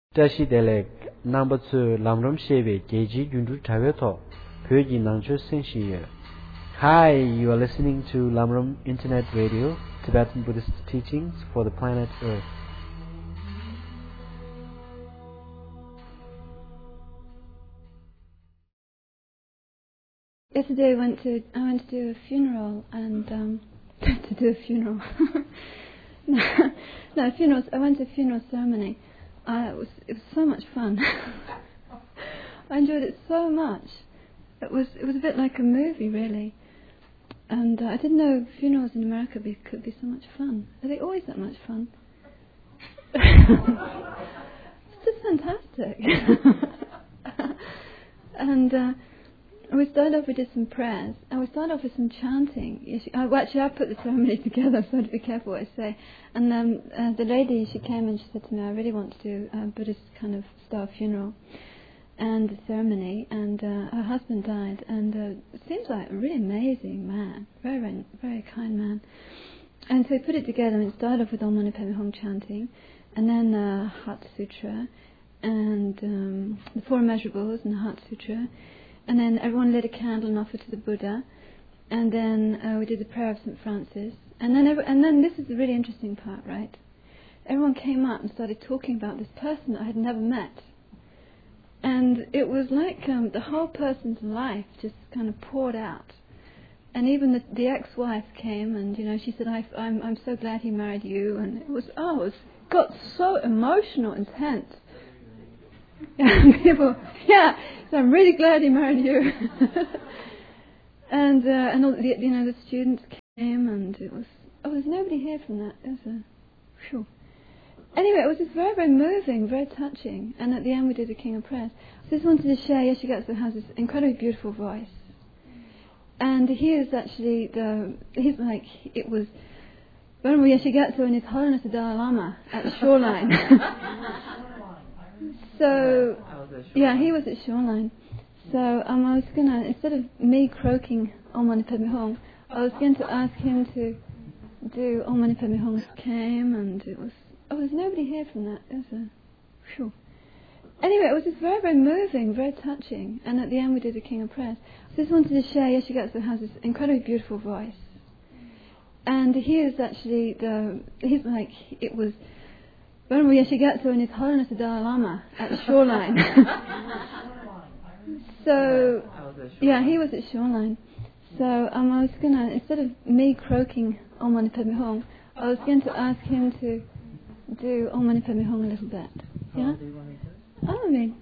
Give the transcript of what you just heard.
Tashi Delek number 2 Lamram Shebe Geji Yundu Taveto Pyoji Nangcho Senshiye. Hi, you are listening to Lamram Internet Radio, Tibetan Buddhist teachings for the planet Earth. Yesterday I went to do a funeral and to do a funeral. no, funerals. I went to a funeral ceremony. It was so much fun. I enjoyed it so much. It was a bit like a movie, really. And I didn't know funerals in America could be so much fun. Are they always that much fun? It's just fantastic. And we started off, we did some prayers, and we started off with some chanting. Actually, I put the ceremony together, so I have to be careful what I say. And the lady, she came and she said to me, I really want to do a Buddhist kind of style funeral and ceremony. And her husband died, and it seems like a really amazing man, very, very, very kind man. And so we put it together, and it started off with Om Mani Padme Hum chanting, and then Heart Sutra, and the Four Immeasurables and the Heart Sutra. And then everyone lit a candle and offered to the Buddha. And then we did the prayer of St. Francis. And then this is the really interesting part, right? Everyone came up and started talking about this person that I had never met. And it was like the whole person's life just kind of poured out. And even the ex-wife came, and she said, I'm so glad he married you. And it got so emotional and tense. People, so I'm really glad he married you. and all the students came, and there's nobody here from that. Anyway, it was just very, very moving, very touching. And at the end we did the King of Prayers. So I just wanted to share, Yeshigatsu has this incredibly beautiful voice. And he is actually Venerable Yeshigatsu and His Holiness the Dalai Lama at the Shoreline. So, he was at Shoreline. So I was gonna, instead of me croaking Om Mani Padme Hum, I was going to ask him to do Om Mani Padme Hum. Came, and there's nobody here from that. Anyway, it was just very, very moving, very touching. And at the end we did the King of Prayers. So I just wanted to share, Yeshigatsu has this incredibly beautiful voice. And he is actually Venerable Yeshigatsu and His Holiness the Dalai Lama at the Shoreline. So, he was at Shoreline. So I was gonna, instead of me croaking Om Mani Padme Hum, I was going to ask him to do Om Mani Padme Hum a little bit. Yeah?